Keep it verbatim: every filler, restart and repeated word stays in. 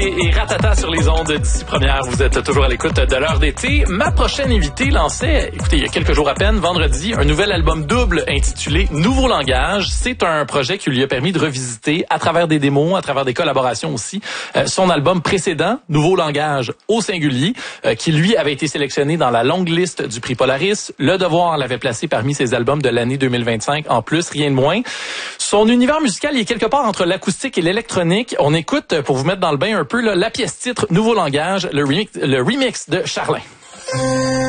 Boulanger et Ratata sur les ondes d'ici première. Vous êtes toujours à l'écoute de l'heure d'été. Ma prochaine invitée lançait, écoutez, il y a quelques jours à peine, vendredi, un nouvel album double intitulé Nouveau Langage. C'est un projet qui lui a permis de revisiter, à travers des démos, à travers des collaborations aussi, euh, son album précédent, Nouveau Langage au singulier, euh, qui lui avait été sélectionné dans la longue liste du prix Polaris. Le Devoir l'avait placé parmi ses albums de l'année deux mille vingt-cinq en plus, rien de moins. Son univers musical il est quelque part entre l'acoustique et l'électronique. On écoute, pour vous mettre dans le bain un peu, là, la pièce titre Nouveau Langage, le remix, le remix de Charlin.